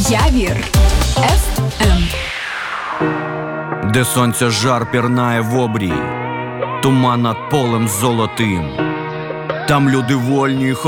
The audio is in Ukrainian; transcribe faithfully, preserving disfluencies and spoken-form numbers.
Явір еф ем. Де сонця жар пірнає в обрій, туман над полем золотим. Там люди вольні,